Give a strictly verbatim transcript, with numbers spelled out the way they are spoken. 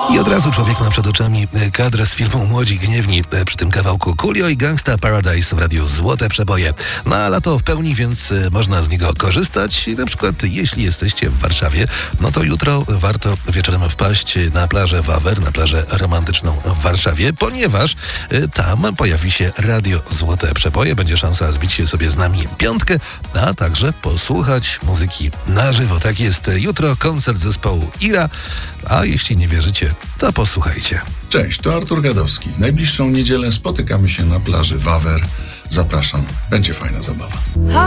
I od razu człowiek ma przed oczami kadrę z filmu Młodzi Gniewni przy tym kawałku Coolio i Gangsta Paradise w radiu Złote Przeboje. Na lato w pełni, więc można z niego korzystać. I na przykład jeśli jesteście w Warszawie, no to jutro warto wieczorem wpaść na plażę Wawer, na plażę romantyczną w Warszawie, ponieważ tam pojawi się radio Złote Przeboje. Będzie szansa zbić się sobie z nami piątkę, a także posłuchać muzyki na żywo. Tak jest, jutro koncert zespołu Ira, a jeśli nie wierzycie, to posłuchajcie. Cześć, to Artur Gadowski. W najbliższą niedzielę spotykamy się na plaży Wawer. Zapraszam, będzie fajna zabawa.